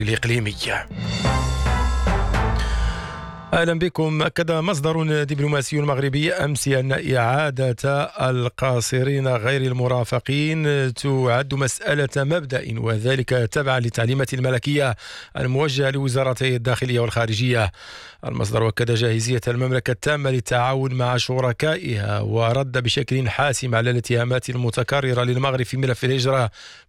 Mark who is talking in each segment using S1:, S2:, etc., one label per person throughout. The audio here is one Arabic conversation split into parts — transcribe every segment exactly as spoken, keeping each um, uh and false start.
S1: الإقليمية. أهلا بكم. أكد مصدر دبلوماسي مغربي أمس أن إعادة القاصرين غير المرافقين تعد مسألة مبدأ، وذلك تبعا للتعليمات الملكية الموجهة لوزارتي الداخلية والخارجية. المصدر أكد جاهزية المملكة التامة للتعاون مع شركائها، ورد بشكل حاسم على الاتهامات المتكررة للمغرب في ملف الهجرة،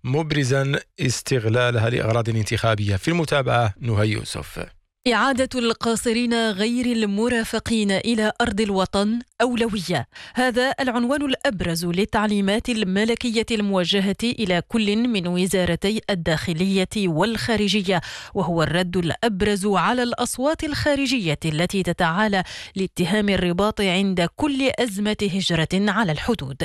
S1: مبرزا استغلالها لأغراض انتخابية. في المتابعة نهى يوسف.
S2: إعادة القاصرين غير المرافقين إلى أرض الوطن أولوية، هذا العنوان الأبرز للتعليمات الملكية الموجهة إلى كل من وزارتي الداخلية والخارجية، وهو الرد الأبرز على الأصوات الخارجية التي تتعالى لاتهام الرباط عند كل أزمة هجرة على الحدود.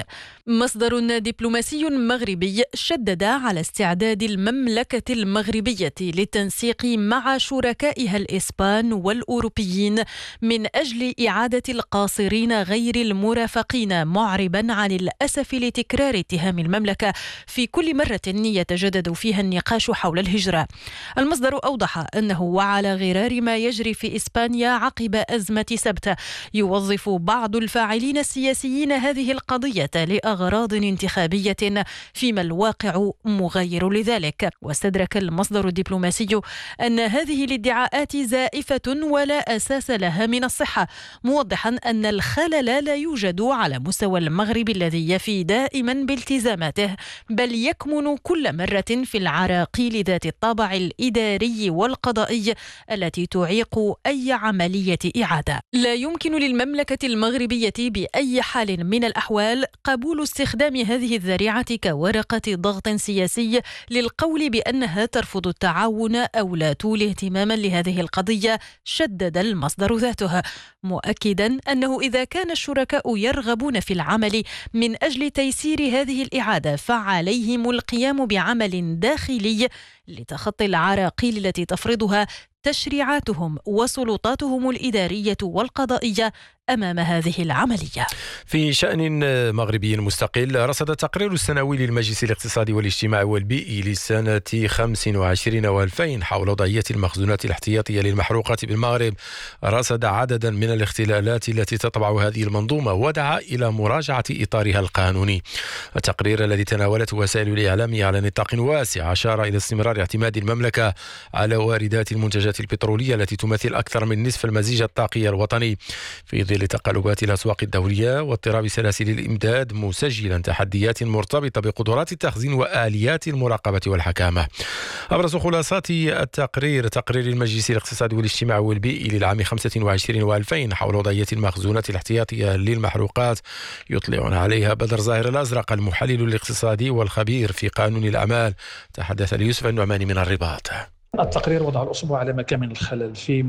S2: مصدر دبلوماسي مغربي شدد على استعداد المملكة المغربية للتنسيق مع شركائها الإسبان والأوروبيين من أجل إعادة القاصرين غير المرافقين، معربا عن الأسف لتكرار اتهام المملكة في كل مرة يتجدد فيها النقاش حول الهجرة. المصدر أوضح أنه وعلى غرار ما يجري في إسبانيا عقب أزمة سبت، يوظف بعض الفاعلين السياسيين هذه القضية لأغراض انتخابية، فيما الواقع مغاير لذلك. واستدرك المصدر الدبلوماسي أن هذه الادعاءات زائفة ولا أساس لها من الصحة، موضحا أن الخلل لا يوجد على مستوى المغرب الذي يفي دائما بالتزاماته، بل يكمن كل مرة في العراقيل ذات الطابع الإداري والقضائي التي تعيق أي عملية إعادة. لا يمكن للمملكة المغربية بأي حال من الأحوال قبول استخدام هذه الذريعة كورقة ضغط سياسي للقول بأنها ترفض التعاون أو لا تولي اهتماما لهذه القضية، شدد المصدر ذاته، مؤكدا أنه إذا كان الشركاء يرغبون في العمل من أجل تيسير هذه الإعادة فعليهم القيام بعمل داخلي لتخطي العراقيل التي تفرضها تشريعاتهم وسلطاتهم الإدارية والقضائية أمام هذه العملية.
S1: في شأن مغربي مستقل، رصد التقرير السنوي للمجلس الاقتصادي والاجتماعي والبيئي لسنة خمسة وعشرين وألفين حول وضعية المخزونات الاحتياطية للمحروقات بالمغرب، رصد عددا من الاختلالات التي تطبع هذه المنظومة، ودعا إلى مراجعة إطارها القانوني. التقرير الذي تناولته وسائل الإعلام على نطاق واسع أشار إلى استمرار اعتماد المملكة على واردات المنتجات البترولية التي تمثل أكثر من نصف المزيج الطاقي الوطني في ظل تقلبات الأسواق الدولية واضطراب سلاسل الإمداد، مسجلا تحديات مرتبطة بقدرات التخزين وآليات المراقبة والحكامة. أبرز خلاصات التقرير تقرير المجلس الاقتصادي والاجتماعي والبيئي للعام خمسة وعشرين وألفين حول وضعية المخزونات الاحتياطية للمحروقات، يطلعنا عليها بدر زاهر الأزرق المحلل الاقتصادي والخبير في قانون الأعمال. تحدث ليوسف النعماني من الرباط.
S3: التقرير وضع الأصبع على مكان من الخلل في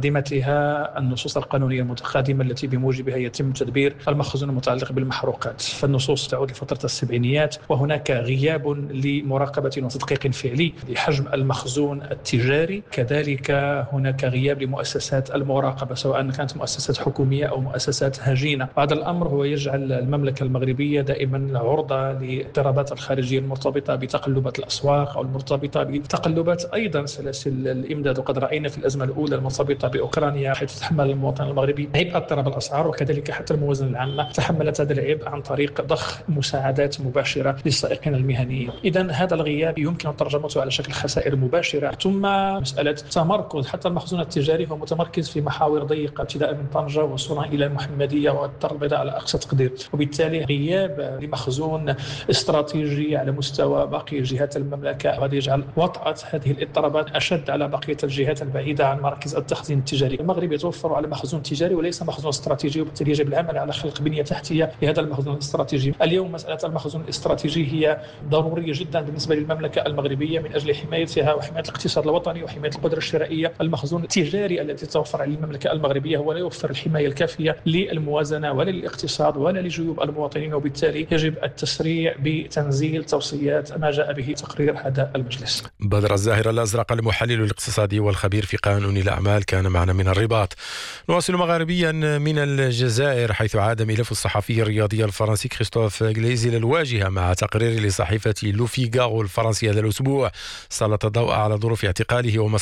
S3: مقدمتها النصوص القانونية المتقادمة التي بموجبها يتم تدبير المخزون المتعلق بالمحروقات، فالنصوص تعود لفترة السبعينيات، وهناك غياب لمراقبة وتدقيق فعلي لحجم المخزون التجاري، كذلك هناك غياب لمؤسسات المراقبة سواء كانت مؤسسات حكومية أو مؤسسات هجينة. هذا الأمر هو يجعل المملكة المغربية دائما عرضة لاضطرابات الخارجية المرتبطة بتقلبات الأسواق أو المرتبطة بتقلبات أيضا سلاسل الإمداد. وقد رأينا في الأزمة الأولى المرتبطة بأوكرانيا حيث تحمل المواطن المغربي عبء اضطراب الأسعار، وكذلك حتى الموازنة العامة تحملت هذا العبء عن طريق ضخ مساعدات مباشرة للسائقين المهنيين. إذن هذا الغياب يمكن ترجمته على شكل خسائر مباشرة. ثم مسألة تمركز، حتى المخزون التجاري هو متمركز في محاور ضيقة ابتداء من طنجة وصولا إلى المحمدية والدار البيضاء على أقصى تقدير، وبالتالي غياب لمخزون استراتيجي على مستوى باقي جهات المملكة وهذا يجعل وطأة هذه الاضطرابات أشد على بقية الجهات البعيدة عن مراكز التخزين التجاري. المغرب يتوفر على مخزون تجاري وليس مخزون استراتيجي، وبالتالي يجب العمل على خلق بنية تحتية لهذا المخزون الاستراتيجي. اليوم مسألة المخزون الاستراتيجي هي ضرورية جدا بالنسبة للمملكة المغربية من أجل حمايتها وحماية الاقتصاد الوطني وحماية القدرة الشرائية. المخزون التجاري الذي يتوفر على المملكة المغربية هو لا يوفر الحماية الكافية للموازنة ولا للاقتصاد ولا لجيوب المواطنين، وبالتالي يجب التسريع بتنزيل توصيات ما جاء به تقرير هذا المجلس.
S1: بدر الزاهر الأزرق المحلل الاقتصادي والخبير في قانون الأعمال كان معنا من الرباط. نواصل مغاربيا من الجزائر، حيث عاد ملف الصحفي الرياضي الفرنسي كريستوف غليزي إلى الواجهة مع تقرير لصحيفة لو فيغارو الفرنسي هذا الأسبوع سلط الضوء على ظروف اعتقاله